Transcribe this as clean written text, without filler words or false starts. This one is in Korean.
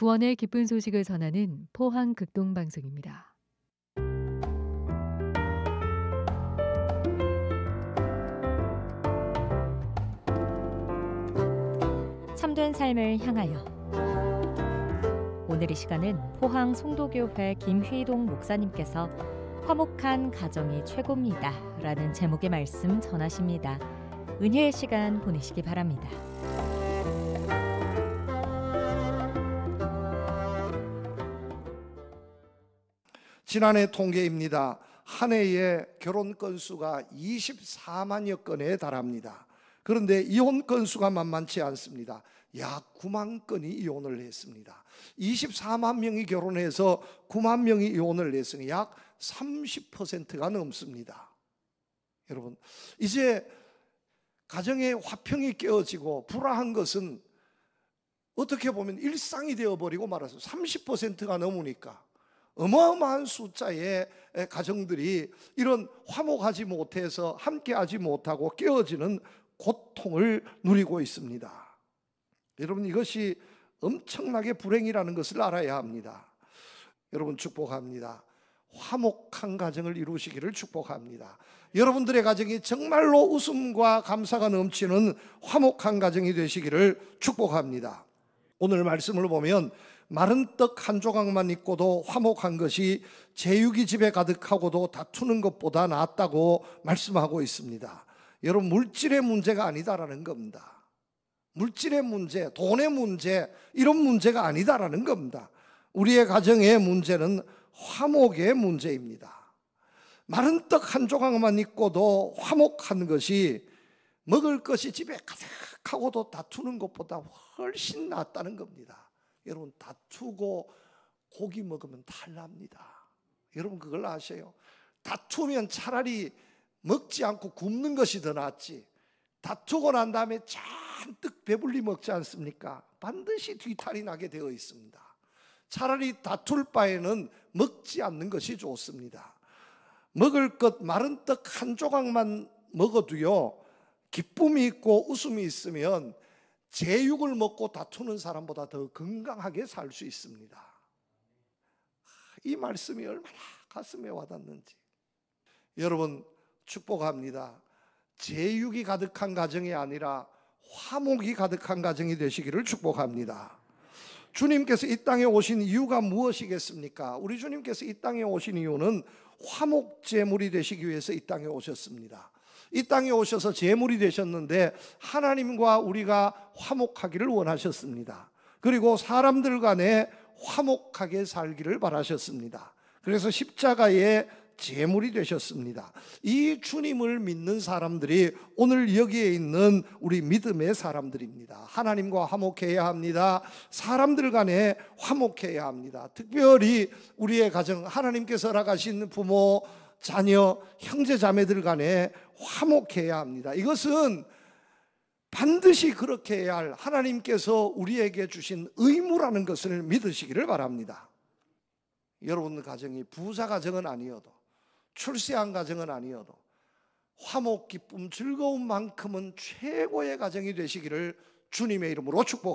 구원의 기쁜 소식을 전하는 포항 극동방송입니다. 참된 삶을 향하여. 오늘 이 시간은 포항 송도교회 김휘동 목사님께서 화목한 가정이 최고입니다 라는 제목의 말씀 전하십니다. 은혜의 시간 보내시기 바랍니다. 지난해 통계입니다. 한 해에 결혼 건수가 24만여 건에 달합니다. 그런데 이혼 건수가 만만치 않습니다. 약 9만 건이 이혼을 했습니다. 24만 명이 결혼해서 9만 명이 이혼을 했으니 약 30%가 넘습니다. 여러분, 이제 가정에 화평이 깨어지고 불화한 것은 어떻게 보면 일상이 되어버리고 말아서 30%가 넘으니까 어마어마한 숫자의 가정들이 이런 화목하지 못해서 함께하지 못하고 깨어지는 고통을 누리고 있습니다. 여러분, 이것이 엄청나게 불행이라는 것을 알아야 합니다. 여러분, 축복합니다. 화목한 가정을 이루시기를 축복합니다. 여러분들의 가정이 정말로 웃음과 감사가 넘치는 화목한 가정이 되시기를 축복합니다. 오늘 말씀을 보면 마른 떡 한 조각만 있고도 화목한 것이 제육이 집에 가득하고도 다투는 것보다 낫다고 말씀하고 있습니다. 여러분, 물질의 문제가 아니다라는 겁니다. 물질의 문제, 돈의 문제, 이런 문제가 아니다라는 겁니다. 우리의 가정의 문제는 화목의 문제입니다. 마른 떡 한 조각만 있고도 화목한 것이 먹을 것이 집에 가득하고도 다투는 것보다 훨씬 낫다는 겁니다. 여러분, 다투고 고기 먹으면 탈납니다. 여러분, 그걸 아세요? 다투면 차라리 먹지 않고 굶는 것이 더 낫지, 다투고 난 다음에 잔뜩 배불리 먹지 않습니까? 반드시 뒤탈이 나게 되어 있습니다. 차라리 다툴 바에는 먹지 않는 것이 좋습니다. 먹을 것 마른 떡 한 조각만 먹어도요, 기쁨이 있고 웃음이 있으면 제육을 먹고 다투는 사람보다 더 건강하게 살 수 있습니다. 이 말씀이 얼마나 가슴에 와닿는지. 여러분, 축복합니다. 제육이 가득한 가정이 아니라 화목이 가득한 가정이 되시기를 축복합니다. 주님께서 이 땅에 오신 이유가 무엇이겠습니까? 우리 주님께서 이 땅에 오신 이유는 화목 제물이 되시기 위해서 이 땅에 오셨습니다. 이 땅에 오셔서 제물이 되셨는데 하나님과 우리가 화목하기를 원하셨습니다. 그리고 사람들 간에 화목하게 살기를 바라셨습니다. 그래서 십자가의 제물이 되셨습니다. 이 주님을 믿는 사람들이 오늘 여기에 있는 우리 믿음의 사람들입니다. 하나님과 화목해야 합니다. 사람들 간에 화목해야 합니다. 특별히 우리의 가정, 하나님께서 허락하신 부모, 자녀, 형제 자매들 간에 화목해야 합니다. 이것은 반드시 그렇게 해야 할 하나님께서 우리에게 주신 의무라는 것을 믿으시기를 바랍니다. 여러분 가정이 부자 가정은 아니어도, 출세한 가정은 아니어도 화목, 기쁨, 즐거움만큼은 최고의 가정이 되시기를 주님의 이름으로 축복합니다.